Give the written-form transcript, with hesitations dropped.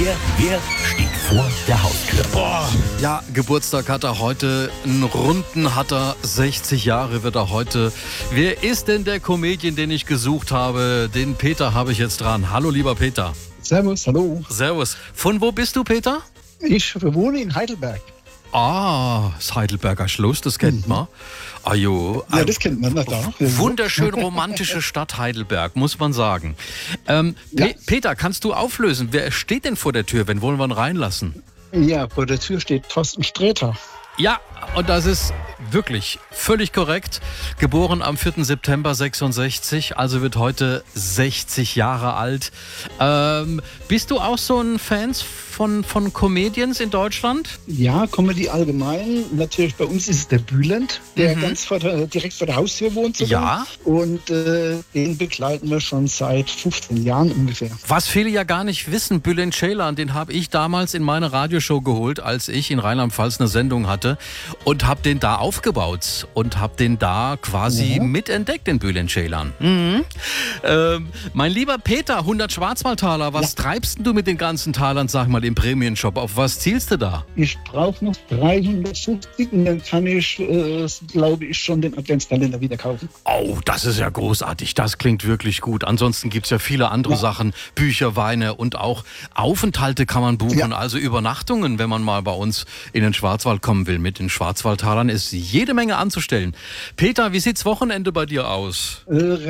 Wer steht vor der Haustür? Ja, Geburtstag hat er heute, einen runden hat er, 60 Jahre wird er heute. Wer ist denn der Comedian, den ich gesucht habe? Den Peter habe ich jetzt dran. Hallo, lieber Peter. Servus, hallo. Servus. Von wo bist du, Peter? Ich wohne in Heidelberg. Ah, das Heidelberger Schloss, das kennt man. Ah, jo. Ja, das kennt man da. Wunderschön romantische Stadt Heidelberg, muss man sagen. Peter, kannst du auflösen? Wer steht denn vor der Tür? Wen wollen wir ihn reinlassen? Ja, vor der Tür steht Thorsten Sträter. Ja, und das ist wirklich völlig korrekt. Geboren am 4. September 66, also wird heute 60 Jahre alt. Bist du auch so ein Fan von Comedians in Deutschland? Ja, Comedy allgemein. Natürlich bei uns ist es der Bülent, der direkt vor der Haustür wohnt sogar. Ja. Und den begleiten wir schon seit 15 Jahren ungefähr. Was viele ja gar nicht wissen, Bülent Ceylan, den habe ich damals in meine Radioshow geholt, als ich in Rheinland-Pfalz eine Sendung hatte und habe den da aufgebaut und habe den da quasi mitentdeckt, den Bülent Ceylan. Mein lieber Peter, 100 Schwarzwaldtaler, was treibst denn du mit den ganzen Talern, sag mal, im Premium-Shop? Auf was zielst du da? Ich brauche noch 350 und dann kann ich, glaube ich, schon den Adventskalender wieder kaufen. Oh, das ist ja großartig. Das klingt wirklich gut. Ansonsten gibt es ja viele andere Sachen, Bücher, Weine und auch Aufenthalte kann man buchen. Also Übernachtungen, wenn man mal bei uns in den Schwarzwald kommen will. Mit den Schwarzwaldtalern ist jede Menge anzustellen. Peter, wie sieht's Wochenende bei dir aus?